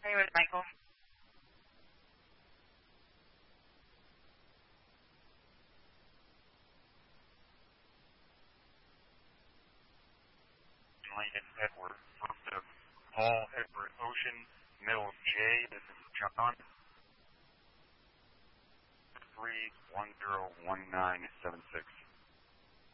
Are you with Michael? Lincoln Edward, first of Paul Edward Ocean, middle of J, this is John, 3101976.